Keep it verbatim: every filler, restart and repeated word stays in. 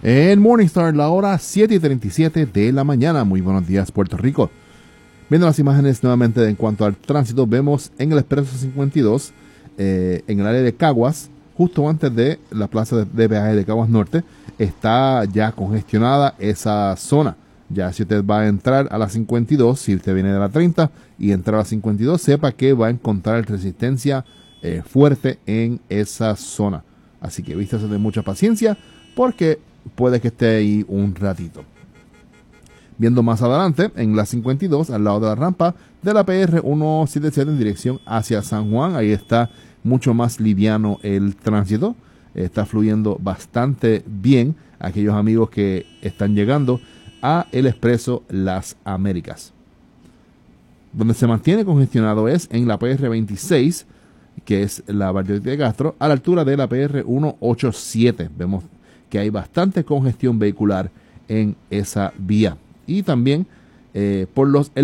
En Morningstar, la hora siete y treinta y siete de la mañana. Muy buenos días, Puerto Rico. Viendo las imágenes nuevamente en cuanto al tránsito, vemos en el Expreso cincuenta y dos, eh, en el área de Caguas, justo antes de la plaza de, de peaje de Caguas Norte, está ya congestionada esa zona. Ya si usted va a entrar a la cincuenta y dos, si usted viene de la treinta y entra a la cincuenta y dos, sepa que va a encontrar resistencia eh, fuerte en esa zona. Así que vístase de mucha paciencia porque puede que esté ahí un ratito. Viendo más adelante, en la cincuenta y dos, al lado de la rampa de la P R ciento setenta y siete en dirección hacia San Juan, ahí está mucho más liviano el tránsito. Está fluyendo bastante bien aquellos amigos que están llegando a el Expreso Las Américas. Donde se mantiene congestionado es en la P R veintiséis, que es la Bartolomé de Castro, a la altura de la P R ciento ochenta y siete. Vemos que hay bastante congestión vehicular en esa vía. Y también eh, por los